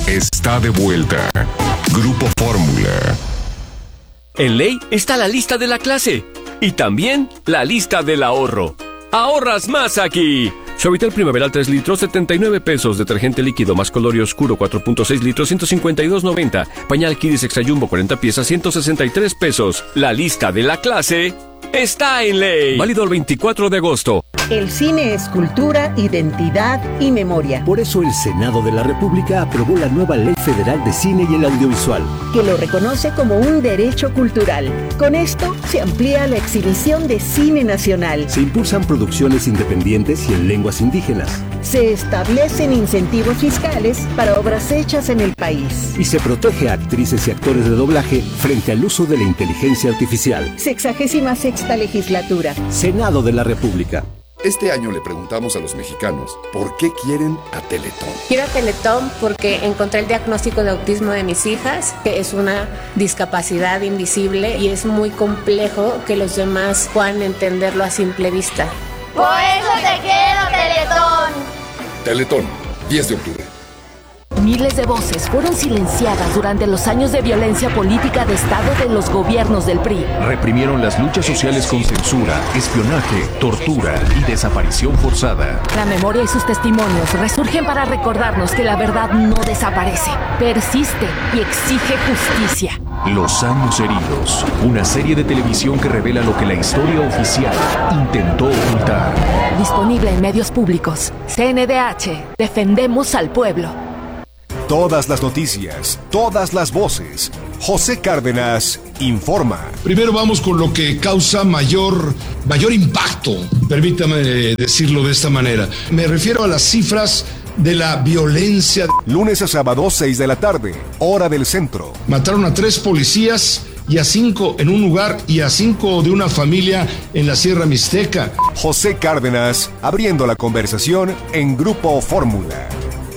está de vuelta. Grupo Fórmula. En Ley está la lista de la clase y también la lista del ahorro. ¡Ahorras más aquí! Suavitel Primaveral 3 litros, 79 pesos. Detergente líquido más color y oscuro 4.6 litros, 152.90. Pañal Kidis Extra Jumbo 40 piezas, 163 pesos. La lista de la clase está en Ley. Válido el 24 de agosto. El cine es cultura, identidad y memoria. Por eso el Senado de la República aprobó la nueva Ley Federal de Cine y el Audiovisual, que lo reconoce como un derecho cultural. Con esto se amplía la exhibición de cine nacional. Se impulsan producciones independientes y en lenguas indígenas. Se establecen incentivos fiscales para obras hechas en el país. Y se protege a actrices y actores de doblaje frente al uso de la inteligencia artificial. 66ª legislatura. Senado de la República. Este año le preguntamos a los mexicanos por qué quieren a Teletón. Quiero a Teletón porque encontré el diagnóstico de autismo de mis hijas, que es una discapacidad invisible y es muy complejo que los demás puedan entenderlo a simple vista. Por eso te quiero, Teletón. Teletón, 10 de octubre. Miles de voces fueron silenciadas durante los años de violencia política de Estado de los gobiernos del PRI. Reprimieron las luchas sociales con censura, espionaje, tortura y desaparición forzada. La memoria y sus testimonios resurgen para recordarnos que la verdad no desaparece, persiste y exige justicia. Los años heridos, una serie de televisión que revela lo que la historia oficial intentó ocultar. Disponible en medios públicos. CNDH, defendemos al pueblo. Todas las noticias, todas las voces. José Cárdenas informa. Primero vamos con lo que causa mayor impacto, permítame decirlo de esta manera. Me refiero a las cifras de la violencia. Lunes a sábado, 6 de la tarde, hora del centro. Mataron a 3 policías y a 5 en un lugar y a 5 de una familia en la Sierra Mixteca. José Cárdenas, abriendo la conversación en Grupo Fórmula.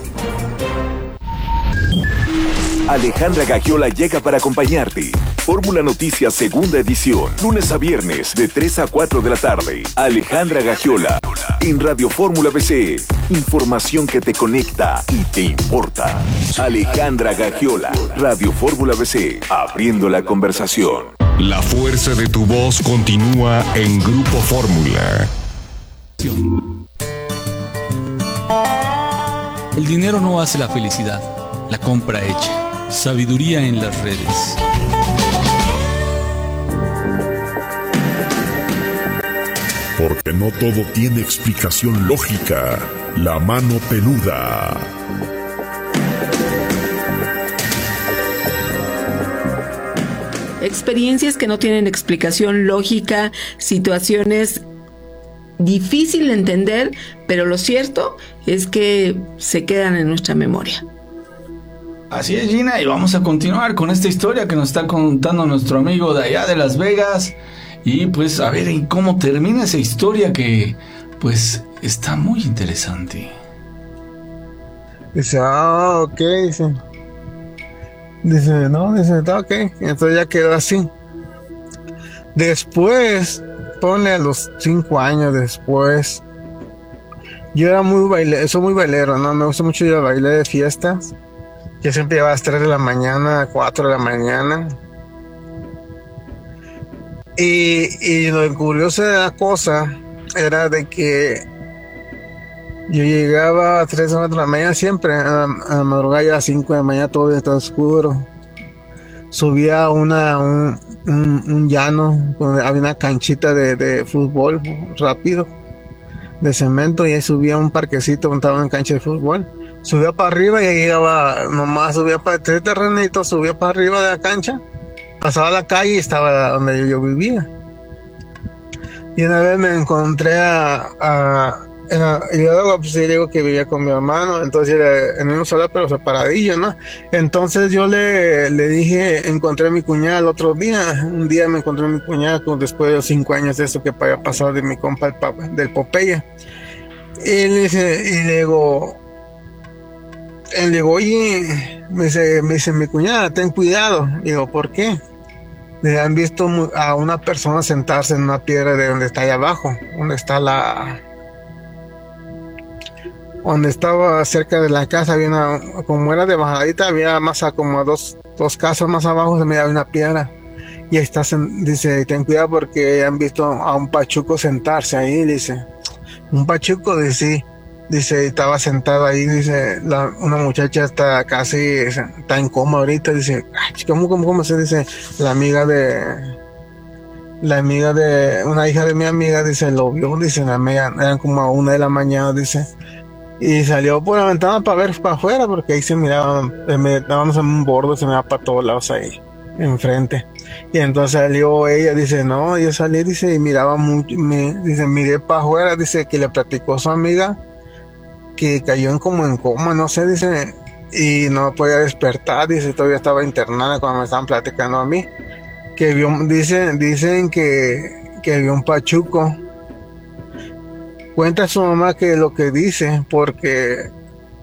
Alejandra Gagiola llega para acompañarte. Fórmula Noticias, segunda edición, lunes a viernes de 3 a 4 de la tarde. Alejandra Gagiola, en Radio Fórmula BC. Información que te conecta y te importa. Alejandra Gagiola, Radio Fórmula BC, abriendo la conversación. La fuerza de tu voz continúa en Grupo Fórmula. El dinero no hace la felicidad, la compra hecha. Sabiduría en las redes. Porque no todo tiene explicación lógica. La mano peluda. Experiencias que no tienen explicación lógica, situaciones difíciles de entender, pero lo cierto es que se quedan en nuestra memoria. Así es, Gina, y vamos a continuar con esta historia que nos está contando nuestro amigo de allá de Las Vegas. Y pues a ver en cómo termina esa historia que pues está muy interesante. Dice, ok, ok, entonces ya quedó así. Después, ponle a los 5 años después, yo era soy muy bailero, ¿no? Me gusta mucho ir a bailar de fiestas. Yo siempre iba a las 3 de la mañana, 4 de la mañana. Y lo curioso de la cosa era de que yo llegaba a 3 de la mañana siempre, a la madrugada ya a las 5 de la mañana, todo estaba oscuro. Subía un llano, donde había una canchita de fútbol rápido, de cemento, y ahí subía un parquecito donde estaba una cancha de fútbol. Subía para arriba y ahí llegaba, nomás subía para el terrenito, subía para arriba de la cancha, pasaba la calle y estaba donde yo vivía. Y una vez me encontré y luego pues yo digo que vivía con mi hermano, entonces era en un solar pero separadillo, ¿no? Entonces yo le dije, encontré a mi cuñada el otro día, un día me encontré a mi cuñada después de los 5 años de eso que había pasado de mi compa del Popeye. Y le digo, oye, me dice mi cuñada, ten cuidado. Digo, ¿por qué? Le han visto a una persona sentarse en una piedra de donde está ahí abajo, donde está donde estaba cerca de la casa, había como era de bajadita, había más como dos casas más abajo, se miraba una piedra. Y ahí está, dice, ten cuidado porque han visto a un pachuco sentarse ahí, dice. Un pachuco, dice, estaba sentado ahí, dice, una muchacha está en coma ahorita, dice, ¿cómo se dice? La amiga de una hija de mi amiga, dice, lo vio, dice, la amiga, eran como a 1 de la mañana, dice, y salió por la ventana para ver para afuera, porque ahí se miraban, estábamos en un bordo, se miraba para todos lados ahí, enfrente. Y entonces salió ella, dice, no, yo salí, dice, y miraba mucho, dice, miré para afuera, dice, que le platicó a su amiga, que cayó en coma, no sé, dice, y no podía despertar, dice, todavía estaba internada cuando me estaban platicando a mí, que vio, dicen que vio un pachuco. Cuenta su mamá que lo que dice, porque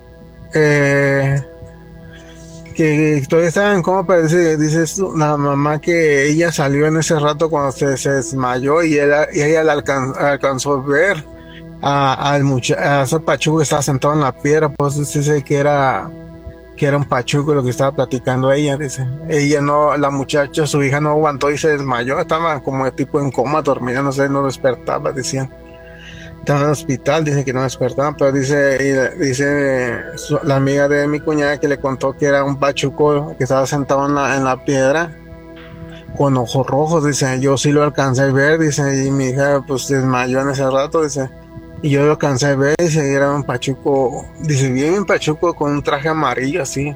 que todavía estaba en coma, pero dice la mamá que ella salió en ese rato cuando se desmayó y ella la alcanzó a ver a ese pachuco que estaba sentado en la piedra, pues dice que era un pachuco lo que estaba platicando ella, dice. Ella no, la muchacha, su hija no aguantó y se desmayó, estaba como de tipo en coma, dormida, no sé, no despertaba, decían. Estaba en el hospital, dice que no despertaba, pero dice la amiga de mi cuñada que le contó que era un pachuco que estaba sentado en la piedra con ojos rojos, dice, yo sí lo alcancé a ver, dice, y mi hija pues desmayó en ese rato, dice, y yo lo alcancé a ver, dice, y era un pachuco, dice, bien un pachuco con un traje amarillo así.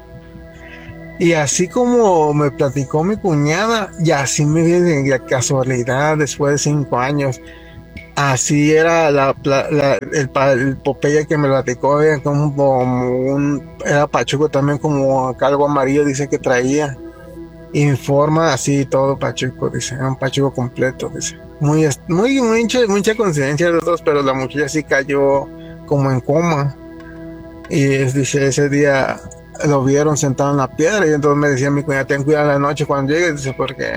Y así como me platicó mi cuñada, y así me viene de casualidad después de 5 años. Así era el Popeye que me platicó, era era pachuco también, como algo amarillo, dice que traía. Informa así todo pachuco, dice, era un pachuco completo, dice. Mucha coincidencia de los dos, pero la muchacha sí cayó como en coma. Y dice, ese día lo vieron sentado en la piedra, y entonces me decía mi cuñada, ten cuidado en la noche cuando llegues, dice, porque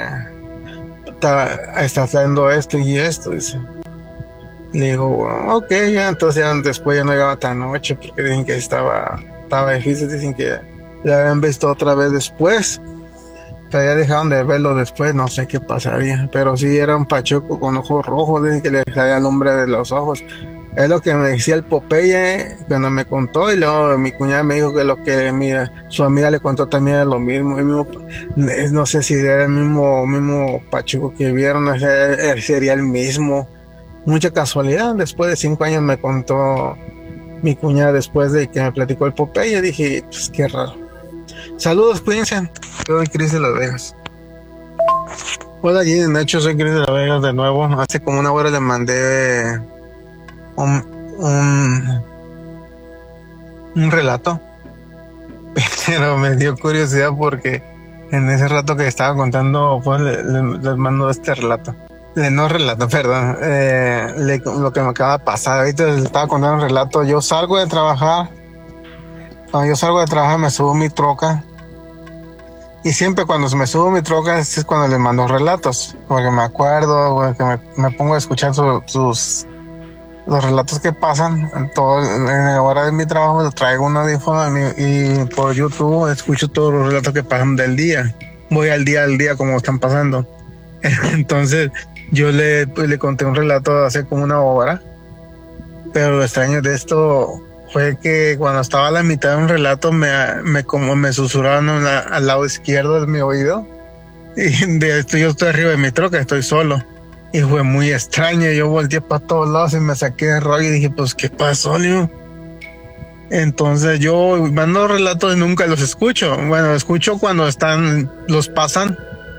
está haciendo esto y esto, dice. Le digo, ok, ya, entonces ya después ya no llegaba tan noche, porque dicen que estaba difícil, dicen que ya habían visto otra vez después, pero ya dejaron de verlo después, no sé qué pasaría, pero sí era un pachuco con ojos rojos, dicen que le salía el hombre de los ojos. Es lo que me decía el Popeye cuando me contó, y luego mi cuñada me dijo que lo que su amiga le contó también era lo mismo, no sé si era el mismo pachuco que vieron, sería el mismo. Mucha casualidad, después de 5 años me contó mi cuñada, después de que me platicó el Popeye, dije, pues qué raro. Saludos, cuídense. Soy Cris de Las Vegas. Hola, Gina, Nacho, soy Cris de Las Vegas de nuevo. Hace como 1 hora le mandé un relato, pero me dio curiosidad porque en ese rato que estaba contando, pues les mando este relato. Lo que me acaba de pasar. Ahorita les estaba contando un relato. Yo salgo de trabajar. Cuando yo salgo de trabajar me subo mi troca. Y siempre cuando me subo mi troca es cuando les mando relatos. Porque me acuerdo, porque me pongo a escuchar los relatos que pasan. En la hora de mi trabajo traigo un audífono y por YouTube escucho todos los relatos que pasan del día. Voy al día como están pasando. Entonces yo le conté un relato hace como 1 hora, pero lo extraño de esto fue que cuando estaba a la mitad de un relato me susurraron al lado izquierdo de mi oído, y yo estoy arriba de mi troca, estoy solo, y fue muy extraño. Yo volteé para todos lados y me saqué de rollo y dije, pues ¿qué pasó, Leo? Entonces yo mando relatos y nunca los escucho. Bueno, escucho cuando los pasan.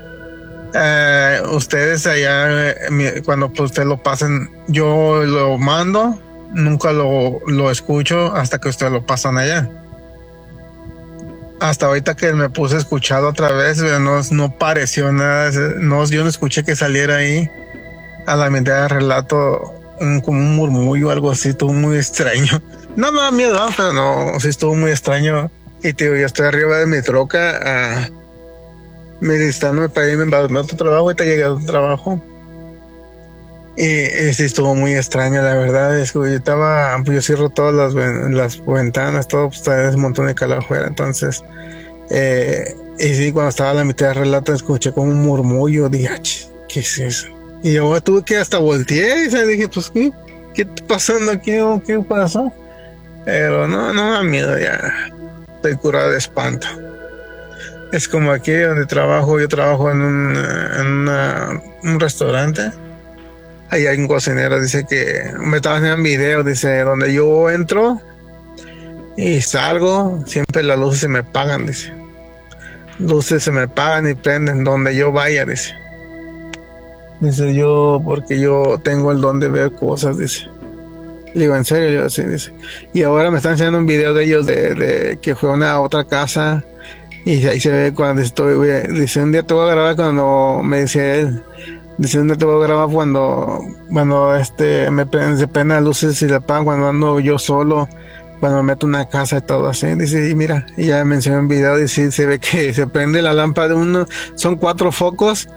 Ustedes allá, cuando pues, ustedes lo pasen, yo lo mando, nunca lo escucho hasta que ustedes lo pasan allá. Hasta ahorita que me puse a escuchar otra vez, no pareció nada, yo no escuché que saliera ahí a la mitad del relato como un murmullo o algo así, estuvo muy extraño. No me da miedo, pero no, sí estuvo muy extraño. Y tío, yo estoy arriba de mi troca, me listándome para irme a otro trabajo, ahorita llegué a otro trabajo. Y sí estuvo muy extraño, la verdad. Es que yo cierro todas las ventanas, todo, pues hay un montón de calor afuera. Entonces, y sí, cuando estaba a la mitad del relato, escuché como un murmullo. Dije, ¿qué es eso? Y yo tuve que hasta volteé y dije, pues, ¿qué está pasando aquí? ¿Qué pasó? Pero no me da miedo, ya estoy curado de espanto. Es como aquí donde trabajo, yo trabajo en un restaurante. Ahí hay un cocinero, dice que me estaba haciendo un video, dice, donde yo entro y salgo, siempre las luces se me apagan, dice. Luces se me apagan y prenden donde yo vaya, dice. Dice yo, porque yo tengo el don de ver cosas, dice. Le digo, ¿en serio? Yo sí, dice. Y ahora me están enseñando un video de ellos de que fue a una otra casa y ahí se ve cuando dice, un día te voy a grabar cuando, me dice él, dice, un día te voy a grabar cuando se prenden las luces y se apagan cuando ando yo solo, cuando me meto en una casa y todo así. Dice, y mira, y ya me enseñó un video, dice, se ve que se prende la lámpara de uno, son 4 focos.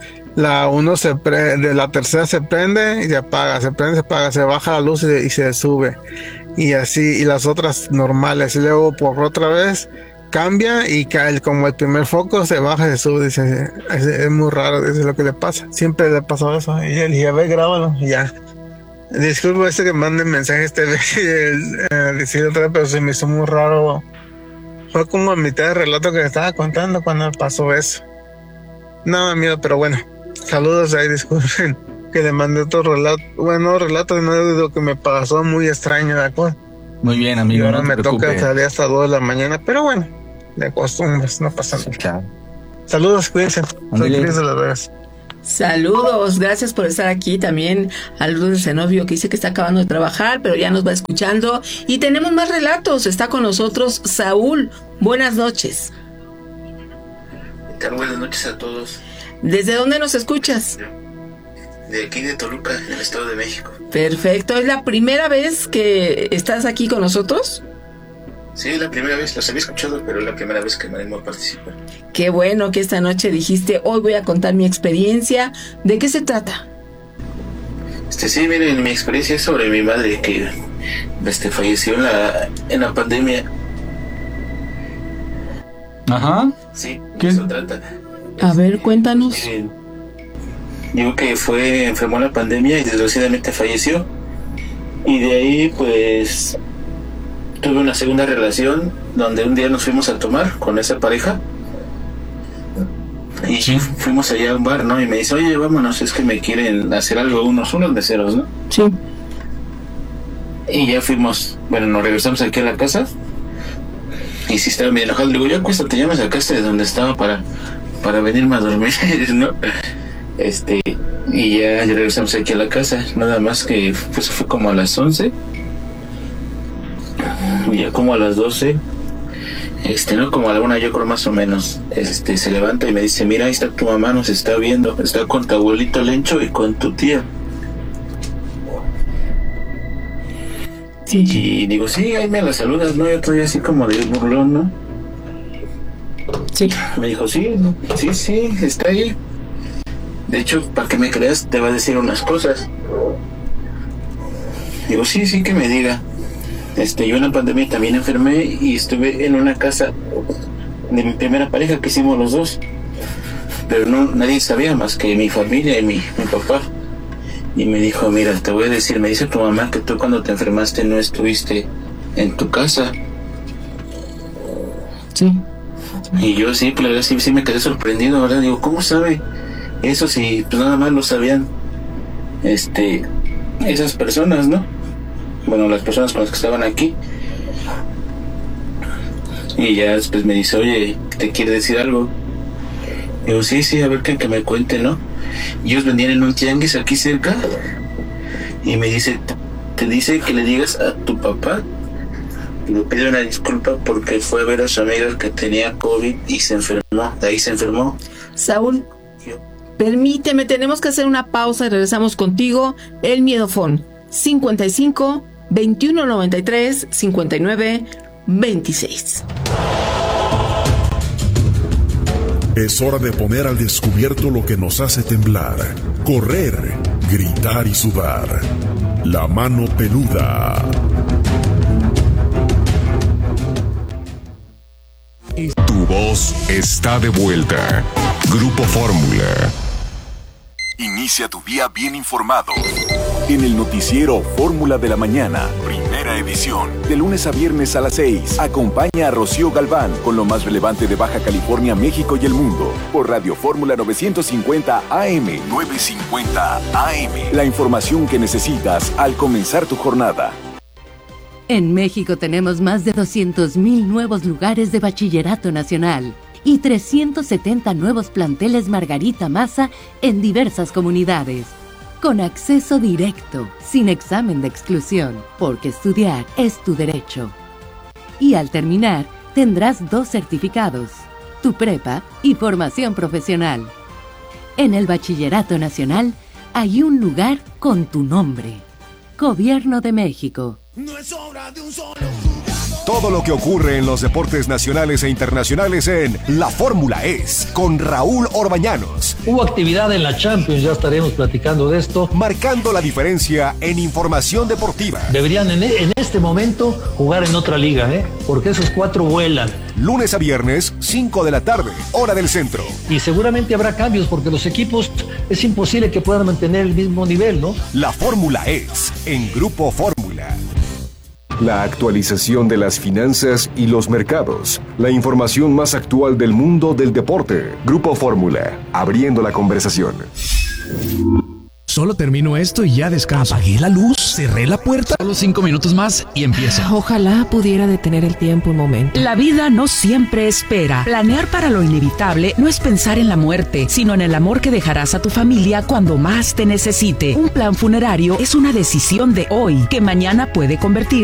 La tercera se prende y se apaga, se prende, se apaga, se baja la luz y se sube. Y así, y las otras normales. Y luego por otra vez cambia y cae, como el primer foco se baja y se sube. Dice, es muy raro, eso es lo que le pasa. Siempre le pasó eso. Y él dije, a ver, grábalo, y ya. Disculpa que mande mensaje decir otra vez, pero se me hizo muy raro. Fue como a mitad del relato que estaba contando cuando pasó eso. Nada miedo, pero bueno. Saludos ahí, disculpen que le mandé otro relato. Bueno, relato no de lo que me pasó, muy extraño, ¿de acuerdo? Muy bien, amigo. Y ahora no me preocupe. toca salir hasta 2 de la mañana, pero bueno, de costumbres, no pasa nada. Claro. Saludos, cuídense. Soy Cris de Las Vegas. Saludos, gracias por estar aquí. También a Lourdes Zenobio, que dice que está acabando de trabajar, pero ya nos va escuchando. Y tenemos más relatos. Está con nosotros Saúl. Buenas noches. Buenas noches a todos. ¿Desde dónde nos escuchas? De aquí de Toluca, en el Estado de México. Perfecto. ¿Es la primera vez que estás aquí con nosotros? Sí, la primera vez. Los había escuchado, pero es la primera vez que me animo a participar. Qué bueno que esta noche dijiste, hoy voy a contar mi experiencia. ¿De qué se trata? Sí, miren, mi experiencia es sobre mi madre que falleció en la pandemia. Ajá. Sí, ¿qué eso trata? A ver, cuéntanos. Digo que enfermó en la pandemia y desgraciadamente falleció. Y de ahí, pues, tuve una segunda relación donde un día nos fuimos a tomar con esa pareja. Y fuimos allá a un bar, ¿no? Y me dice, oye, vámonos, es que me quieren hacer algo, unos meseros, ¿no? Sí. Y ya fuimos, bueno, nos regresamos aquí a la casa. Y si estaba bien enojado, le digo, yo acuéstate, ya me sacaste de donde estaba para venirme a dormir, ¿no? Y ya regresamos aquí a la casa, nada más que pues fue como a las 11. Y ya como a las 12, no, como a la 1 yo creo más o menos, se levanta y me dice, mira, ahí está tu mamá, nos está viendo, está con tu abuelito Lencho y con tu tía. Sí. Y digo, sí, ahí me la saludas, ¿no? Yo estoy así como de burlón, ¿no? Sí. Me dijo, sí, está ahí. De hecho, para que me creas, te va a decir unas cosas. Digo, sí, que me diga. Yo en la pandemia también enfermé y estuve en una casa de mi primera pareja que hicimos los dos. Pero nadie sabía más que mi familia y mi papá. Y me dijo, mira, te voy a decir, me dice tu mamá que tú cuando te enfermaste no estuviste en tu casa. Sí. Y yo sí, pues la verdad sí me quedé sorprendido, ¿verdad? Digo, ¿cómo sabe eso si pues nada más lo sabían esas personas, ¿no? Bueno, las personas con las que estaban aquí. Y ya después me dice, oye, ¿te quiere decir algo? Digo, sí, a ver que me cuente, ¿no? Y ellos vendían en un tianguis aquí cerca. Y me dice, te dice que le digas a tu papá, le pide una disculpa porque fue a ver a su amiga que tenía COVID y se enfermó. De ahí se enfermó. Saúl, permíteme, tenemos que hacer una pausa y regresamos contigo. El Miedofón, 55 21 93 59 26. Es hora de poner al descubierto lo que nos hace temblar, correr, gritar y sudar. La mano peluda. Tu voz está de vuelta. Grupo Fórmula. Inicia tu día bien informado. En el noticiero Fórmula de la Mañana, primera edición, de lunes a viernes a las 6. Acompaña a Rocío Galván con lo más relevante de Baja California, México y el mundo. Por Radio Fórmula 950 AM. 950 AM. La información que necesitas al comenzar tu jornada. En México tenemos más de 200,000 nuevos lugares de bachillerato nacional y 370 nuevos planteles Margarita Maza en diversas comunidades, con acceso directo, sin examen de exclusión, porque estudiar es tu derecho. Y al terminar, tendrás 2 certificados, tu prepa y formación profesional. En el Bachillerato Nacional hay un lugar con tu nombre. Gobierno de México. No es obra de un solo jugador. Todo lo que ocurre en los deportes nacionales e internacionales en La Fórmula Es, con Raúl Orbañanos. Hubo actividad en la Champions, ya estaremos platicando de esto. Marcando la diferencia en información deportiva. Deberían en este momento jugar en otra liga, porque esos 4 vuelan. Lunes a viernes, 5 de la tarde, hora del centro. Y seguramente habrá cambios porque los equipos es imposible que puedan mantener el mismo nivel, ¿no? La Fórmula Es, en Grupo Fórmula. La actualización de las finanzas y los mercados. La información más actual del mundo del deporte. Grupo Fórmula, abriendo la conversación. Solo termino esto y ya descanso. Apagué la luz, cerré la puerta. Solo 5 minutos más y empieza. Ojalá pudiera detener el tiempo un momento. La vida no siempre espera. Planear para lo inevitable no es pensar en la muerte, sino en el amor que dejarás a tu familia cuando más te necesite. Un plan funerario es una decisión de hoy que mañana puede convertirse